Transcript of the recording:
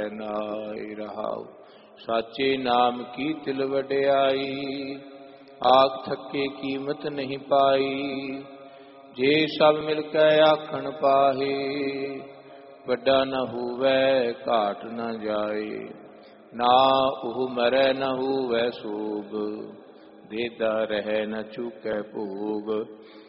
नाय रहाओ। साचे नाम की तिल वड्याई, आख थके कीमत नहीं पाई। जे सब मिलकै आखण पाहे, वड्डा न होवै घाट न जाए। ना ओह मरै न होवै सोग, देदा रहै न चूकै भोग।